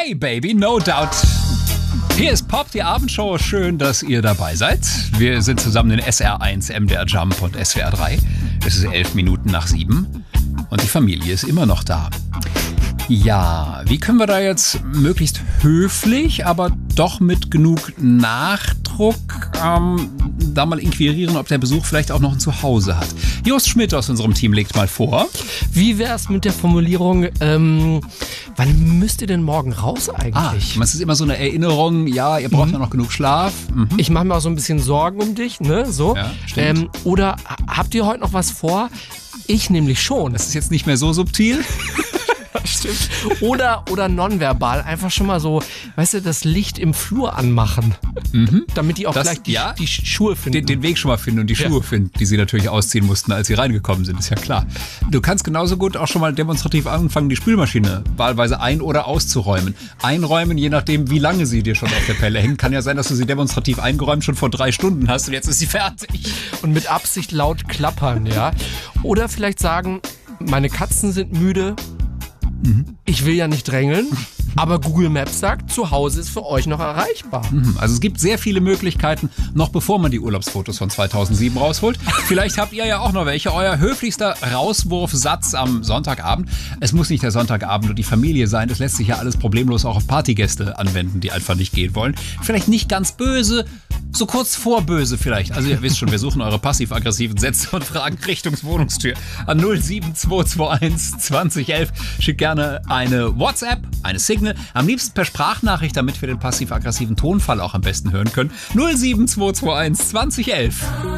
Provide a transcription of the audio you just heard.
Hey Baby, no doubt. Hier ist Pop, die Abendshow. Schön, dass ihr dabei seid. Wir sind zusammen in SR1, MDR Jump und SWR 3. Es ist 11 Minuten nach 7 und die Familie ist immer noch da. Ja, wie können wir da jetzt möglichst höflich, aber doch mit genug Nachdruck da mal inquirieren, ob der Besuch vielleicht auch noch ein Zuhause hat? Jost Schmidt aus unserem Team legt mal vor. Wie wär's mit der Formulierung, wann müsst ihr denn morgen raus eigentlich? Es ist immer so eine Erinnerung, ja, ihr braucht ja noch genug Schlaf. Ich mache mir auch so ein bisschen Sorgen um dich, ne? So. Ja, stimmt. Oder habt ihr heute noch was vor? Ich nämlich schon. Das ist jetzt nicht mehr so subtil. Stimmt. Oder nonverbal, einfach schon mal so, weißt du, das Licht im Flur anmachen. Damit die auch gleich die Schuhe finden. Den Weg schon mal finden und die Schuhe finden, die sie natürlich ausziehen mussten, als sie reingekommen sind, ist ja klar. Du kannst genauso gut auch schon mal demonstrativ anfangen, die Spülmaschine wahlweise ein- oder auszuräumen. Einräumen, je nachdem, wie lange sie dir schon auf der Pelle hängt. Kann ja sein, dass du sie demonstrativ eingeräumt schon vor 3 Stunden hast und jetzt ist sie fertig. Und mit Absicht laut klappern, ja. Oder vielleicht sagen, meine Katzen sind müde. Ich will ja nicht drängeln, aber Google Maps sagt, zu Hause ist für euch noch erreichbar. Also es gibt sehr viele Möglichkeiten, noch bevor man die Urlaubsfotos von 2007 rausholt. Vielleicht habt ihr ja auch noch welche. Euer höflichster Rauswurfsatz am Sonntagabend. Es muss nicht der Sonntagabend und die Familie sein. Das lässt sich ja alles problemlos auch auf Partygäste anwenden, die einfach nicht gehen wollen. Vielleicht nicht ganz böse, so kurz vor böse vielleicht. Also ihr wisst schon, wir suchen eure passiv-aggressiven Sätze und Fragen Richtung Wohnungstür an 07221 2011. Schickt gerne eine WhatsApp, eine Signal, am liebsten per Sprachnachricht, damit wir den passiv-aggressiven Tonfall auch am besten hören können. 07221 2011.